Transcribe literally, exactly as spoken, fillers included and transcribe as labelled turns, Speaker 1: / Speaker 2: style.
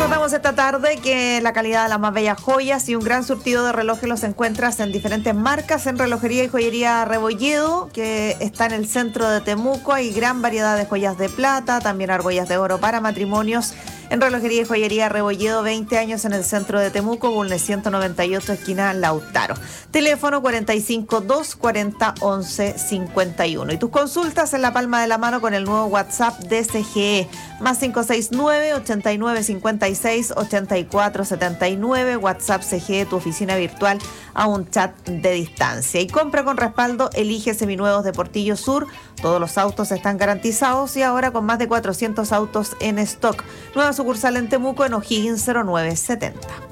Speaker 1: recordamos esta tarde que la calidad de las más bellas joyas y un gran surtido de relojes los encuentras en diferentes marcas en Relojería y Joyería Rebolledo, que está en el centro de Temuco. Hay gran variedad de joyas de plata, también argollas de oro para matrimonios. En Relojería y Joyería Rebolledo, veinte años en el centro de Temuco, Bulnes ciento noventa y ocho, esquina Lautaro. Teléfono cuarenta y cinco, doscientos cuarenta, once cincuenta y uno. Y tus consultas en la palma de la mano con el nuevo WhatsApp de C G E, más cinco seis nueve, ochenta y nueve, cincuenta y seis, ochenta y cuatro setenta y nueve. WhatsApp C G E, tu oficina virtual a un chat de distancia. Y compra con respaldo, elige seminuevos de Portillo Sur. Todos los autos están garantizados y ahora con más de cuatrocientos autos en stock. Nueva sucursal en Temuco, en O'Higgins cero nueve setenta.